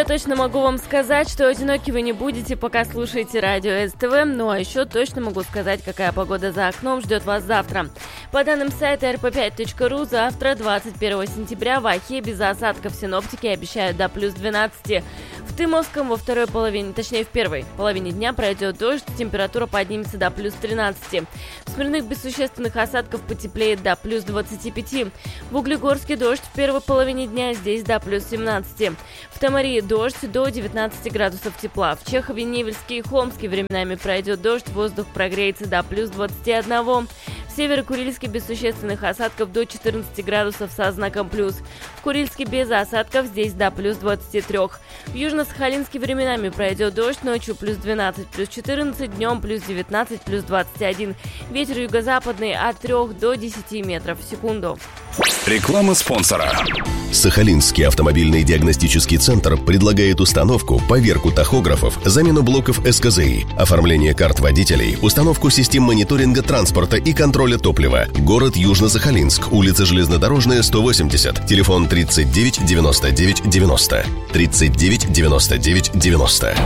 я точно могу вам сказать, что одиноки вы не будете, пока слушаете радио СТВ. Ну а еще точно могу сказать, какая погода за окном ждет вас завтра. По данным сайта rp5.ru, завтра, 21 сентября, в Ахе без осадков синоптики обещают до плюс 12. В Тымовском в первой половине дня пройдет дождь, температура поднимется до плюс 13. В Смирных без существенных осадков потеплеет до плюс 25. В Углегорске дождь в первой половине дня, здесь до плюс 17. В Тамаре дождь до 19 градусов тепла. В Чехове, Невельске и Холмске временами пройдет дождь, воздух прогреется до плюс 21. В Северо-Курильске без существенных осадков до 14 градусов со знаком плюс. В Курильске без осадков, здесь до плюс 23. В Южно-Сахалинске временами пройдет дождь, ночью плюс 12, плюс 14, днем плюс 19, плюс 21. Ветер юго-западный от 3 до 10 метров в секунду. Реклама спонсора. Сахалинский автомобильный диагностический центр предлагает установку, поверку тахографов, замену блоков СКЗИ, оформление карт водителей, установку систем мониторинга транспорта и контроля топлива. Город Южно-Сахалинск, улица Железнодорожная, 180, телефон 39 99 90. 39 99 90.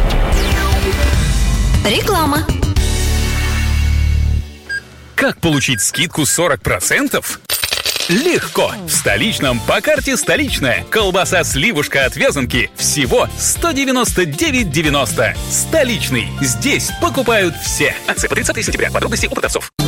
Реклама. Как получить скидку 40%? Легко! В Столичном по карте «Столичная». Колбаса сливушка от Вязанки всего 199,90. Столичный. Здесь покупают все. Акция по 30 сентября. Подробности у продавцов.